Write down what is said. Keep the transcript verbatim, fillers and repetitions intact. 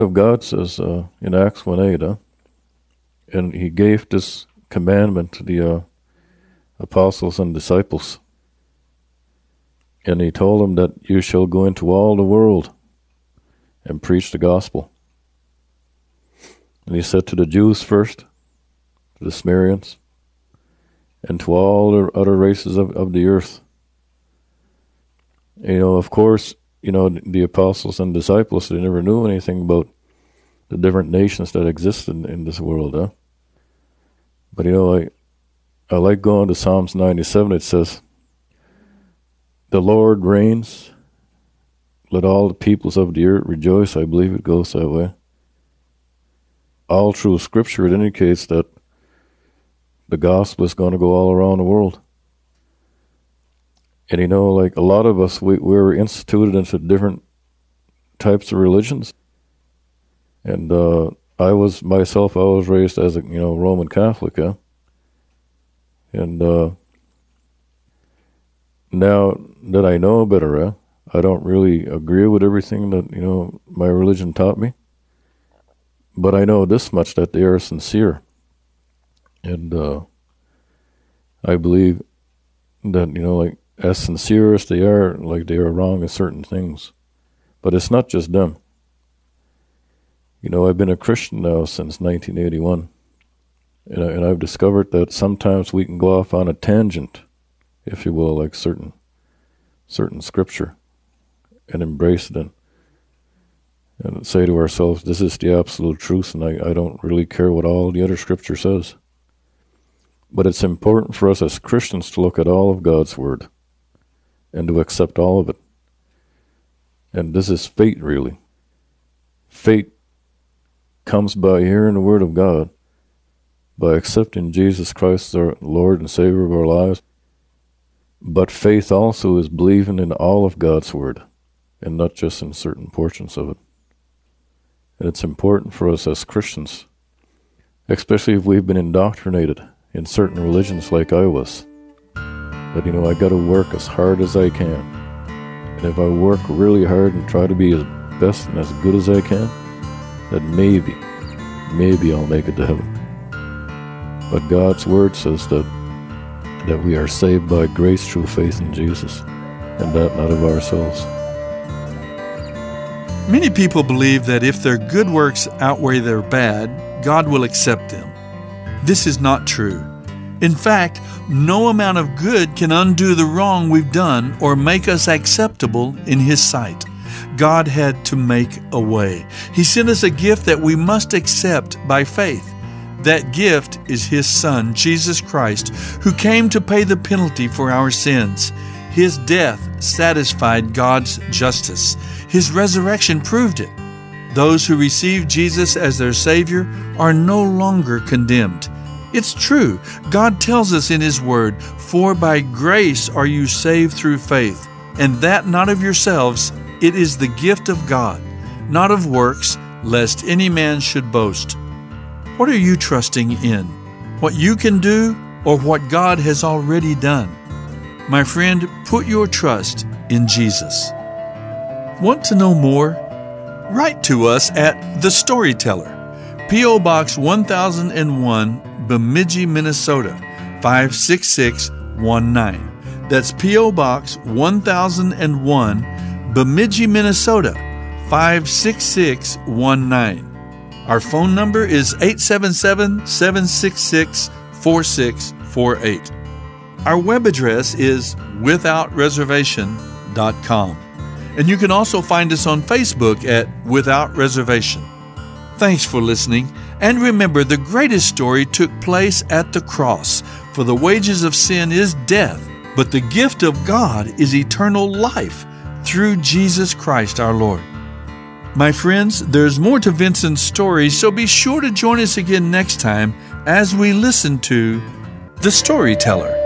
of God says uh, in Acts one eight, uh, and he gave this commandment to the uh, apostles and disciples. And he told them that you shall go into all the world and preach the gospel. And he said to the Jews first, to the Samaritans, and to all the other races of, of the earth. You know, of course, you know, the apostles and disciples, they never knew anything about the different nations that exist in, in this world, huh? But, you know, I, I like going to Psalms ninety-seven. It says, the Lord reigns, let all the peoples of the earth rejoice. I believe it goes that way. All through Scripture, it indicates that the gospel is going to go all around the world. And you know, like a lot of us, we, we were instituted into different types of religions. And uh, I was, myself, I was raised as a, you know, Roman Catholic, yeah? And uh, now that I know better, uh, I don't really agree with everything that, you know, my religion taught me. But I know this much, that they are sincere. And uh, I believe that, you know, like, as sincere as they are, like they are wrong in certain things. But it's not just them. You know, I've been a Christian now since nineteen eighty-one. And, I, and I've discovered that sometimes we can go off on a tangent, if you will, like certain certain scripture, and embrace it and, and say to ourselves, this is the absolute truth, and I, I don't really care what all the other scripture says. But it's important for us as Christians to look at all of God's Word and to accept all of it. And this is faith, really. Faith comes by hearing the Word of God, by accepting Jesus Christ as our Lord and Savior of our lives. But faith also is believing in all of God's Word, and not just in certain portions of it. And it's important for us as Christians, especially if we've been indoctrinated in certain religions like I was, that, you know, I got to work as hard as I can. And if I work really hard and try to be as best and as good as I can, then maybe, maybe I'll make it to heaven. But God's Word says that that we are saved by grace through faith in Jesus, and that not of ourselves. Many people believe that if their good works outweigh their bad, God will accept them. This is not true. In fact, no amount of good can undo the wrong we've done or make us acceptable in His sight. God had to make a way. He sent us a gift that we must accept by faith. That gift is His Son, Jesus Christ, who came to pay the penalty for our sins. His death satisfied God's justice. His resurrection proved it. Those who receive Jesus as their Savior are no longer condemned. It's true. God tells us in His Word, "For by grace are you saved through faith, and that not of yourselves, it is the gift of God, not of works, lest any man should boast." What are you trusting in? What you can do or what God has already done? My friend, put your trust in Jesus. Want to know more? Write to us at The Storyteller, P O Box one thousand one, Bemidji, Minnesota, five six six one nine. That's P O Box one thousand one, Bemidji, Minnesota, five six six one nine. Our phone number is eight seven seven, seven six six, four six four eight. Our web address is without reservation dot com. And you can also find us on Facebook at Without Reservation. Thanks for listening. And remember, the greatest story took place at the cross. For the wages of sin is death, but the gift of God is eternal life through Jesus Christ our Lord. My friends, there's more to Vincent's story, so be sure to join us again next time as we listen to The Storyteller.